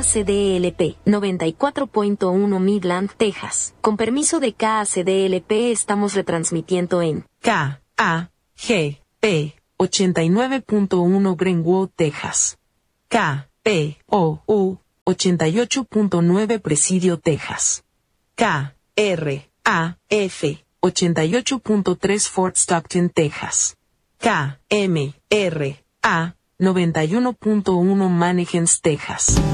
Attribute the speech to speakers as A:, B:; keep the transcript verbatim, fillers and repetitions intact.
A: C D L P noventa y cuatro punto uno Midland, Texas. Con permiso de K C D L P estamos retransmitiendo en
B: K A G P ochenta y nueve punto uno Greenwood, Texas. K P O U ochenta y ocho punto nueve Presidio, Texas. K R A F ochenta y ocho punto tres Fort Stockton, Texas. K M R A noventa y uno punto uno Mannequins, Texas.